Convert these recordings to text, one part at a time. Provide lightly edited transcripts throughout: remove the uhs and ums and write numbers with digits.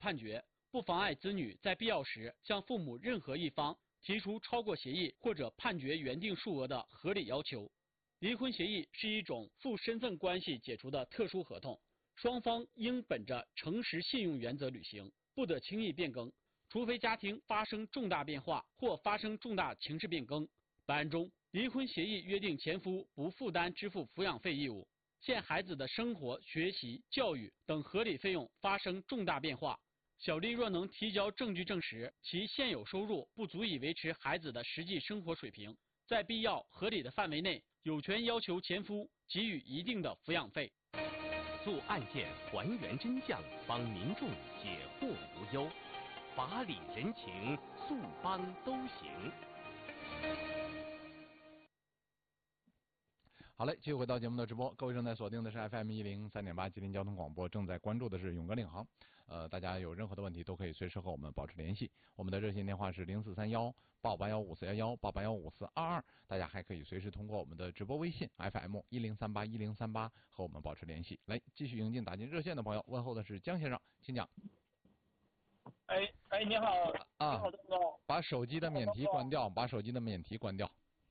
判决，不妨碍子女在必要时向父母任何一方提出超过协议或者判决原定数额的合理要求。离婚协议是一种附身份关系解除的特殊合同，双方应本着诚实信用原则履行，不得轻易变更，除非家庭发生重大变化或发生重大情势变更。本案中，离婚协议约定前夫不负担支付抚养费义务，现孩子的生活、学习、教育等合理费用发生重大变化，小丽若能提交证据证实其现有收入不足以维持孩子的实际生活水平，在必要合理的范围内，有权要求前夫给予一定的抚养费。 诉案件还原真相，帮民众解惑无忧，法理人情，诉帮都行。 好嘞，继续回到节目的直播，各位正在锁定的是 FM103.8吉林交通广播，正在关注的是勇哥领航。大家有任何的问题都可以随时和我们保持联系。我们的热线电话是0431-881-5411，881-5422。大家还可以随时通过我们的直播微信 FM10381038和我们保持联系。来，继续迎进打进热线的朋友，问候的是江先生，请讲。 你好啊， 你好，邓总。 把手机的免提关掉，把手机的免提关掉。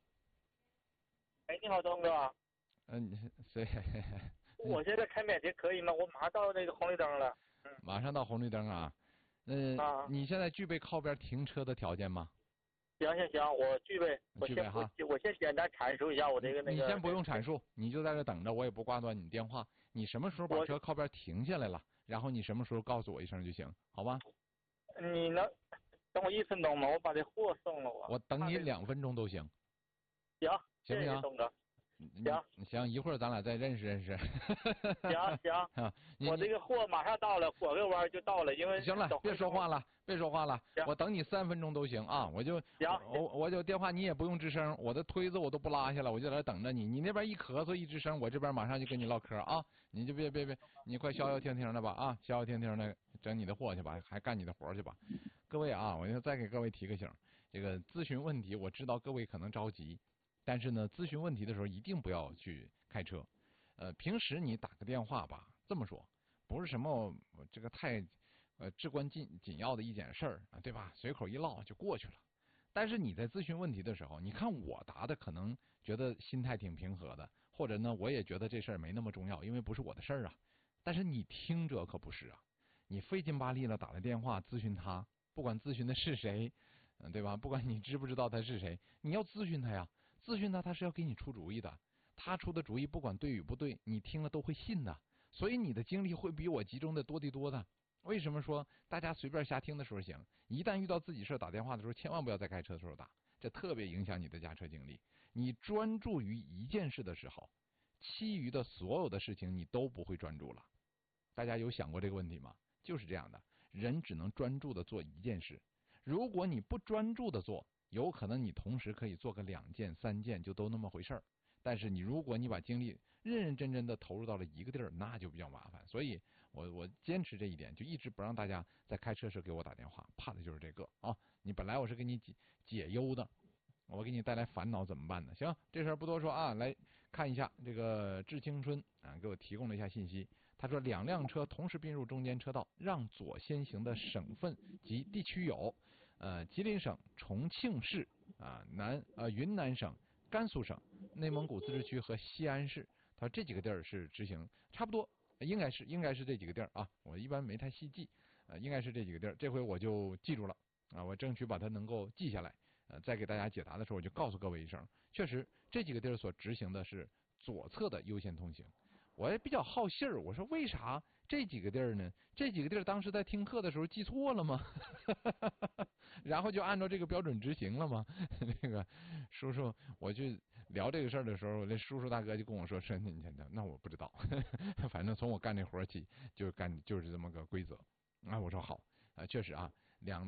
你好，东哥。 谁？ 我现在开免提可以吗？我马上到那个红绿灯了。 马上到红绿灯啊。你现在具备靠边停车的条件吗？ 行，我具备。 我先简单阐述一下我这个你先不用阐述，你就在这等着，我也不挂断你电话。你什么时候把车靠边停下来了？然后你什么时候告诉我一声就行，好吧？ 你能等我1分钟吗？我把这货送了我等你2分钟都行。 行， 行不行？ 东哥。 行，一会儿咱俩再认识认识。 行啊，我这个货马上到了，拐个弯就到了，因为行了，别说话了，我等你3分钟都行啊，我就电话你也不用吱声，我的推子我都不拉下来，我就在这等着你，你那边一咳嗽一吱声，我这边马上就跟你唠嗑啊，你就别，你快消消停停的吧啊，消消停停的整你的货去吧，还干你的活去吧。各位啊，我就再给各位提个醒，这个咨询问题，我知道各位可能着急。但是呢，咨询问题的时候一定不要去开车。平时你打个电话吧，这么说，不是什么这个太至关紧要的一件事儿啊，对吧？随口一唠就过去了。但是你在咨询问题的时候，你看我答的可能觉得心态挺平和的，或者呢，我也觉得这事儿没那么重要，因为不是我的事儿啊。但是你听着可不是啊，你费劲巴力了打了电话咨询他，不管咨询的是谁，对吧？不管你知不知道他是谁，你要咨询他呀。咨询他是要给你出主意的，他出的主意不管对与不对，你听了都会信的，所以你的精力会比我集中的多得多的。为什么说大家随便瞎听的时候行，一旦遇到自己事打电话的时候，千万不要在开车的时候打，这特别影响你的驾车经历。你专注于一件事的时候，其余的所有的事情你都不会专注了。大家有想过这个问题吗？就是这样的，人只能专注的做一件事，如果你不专注的做，有可能你同时可以做个2件3件，就都那么回事儿。但是如果你把精力认认真真的投入到了一个地儿，那就比较麻烦。所以我坚持这一点，就一直不让大家在开车时给我打电话，怕的就是这个啊！你本来我是给你解忧的，我给你带来烦恼怎么办呢？行，这事儿不多说啊，来看一下这个致青春啊，给我提供了一下信息。他说2辆车同时并入中间车道，让左先行的省份及地区有吉林省重庆市云南省、甘肃省、内蒙古自治区和西安市。他说这几个地儿是执行，差不多应该是这几个地儿啊。我一般没太细记，应该是这几个地儿。这回我就记住了啊，我争取把它能够记下来。再给大家解答的时候，我就告诉各位一声，确实这几个地儿所执行的是左侧的优先通行。我也比较好信儿，我说为啥这几个地儿呢？这几个地儿当时在听课的时候记错了吗？然后就按照这个标准执行了吗？那个叔叔，我去聊这个事儿的时候，那叔叔大哥就跟我说：“是那我不知道，反正从我干这活起就是这么个规则。”啊，我说好确实啊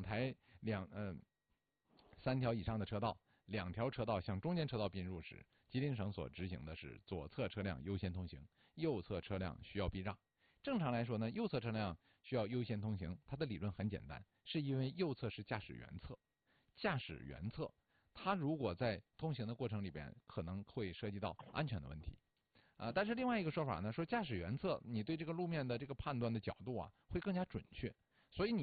3条以上的车道，2条车道向中间车道并入时，吉林省所执行的是左侧车辆优先通行，右侧车辆需要避让。正常来说呢，右侧车辆需要优先通行，它的理论很简单，是因为右侧是驾驶员侧，它如果在通行的过程里边可能会涉及到安全的问题。但是另外一个说法呢，说驾驶员侧你对这个路面的这个判断的角度啊会更加准确， 所以你。